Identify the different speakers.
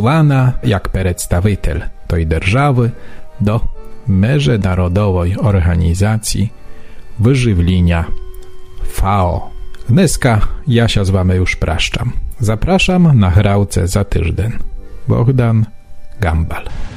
Speaker 1: wysłana jak przedstawiciel tej держаwy do Międzynarodowej Organizacji Wyżywienia FAO. Dneska ja się z wami już praszczam. Zapraszam na Grałce za tydzień. Bogdan Gambal.